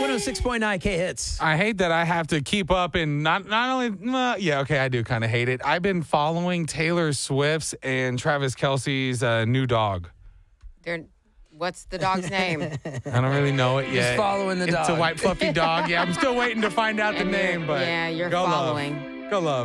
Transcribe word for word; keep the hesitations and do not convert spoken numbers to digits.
one oh six point nine K Hits. I hate that I have to keep up and not not only uh, yeah okay I do kind of hate it. I've been following Taylor Swift's and Travis Kelce's uh, new dog. They're, what's the dog's name? I don't really know it yet. Just following the it's dog. It's a white fluffy dog. Yeah, I'm still waiting to find out the And you're- name, but yeah, you're go following. Love. Go love.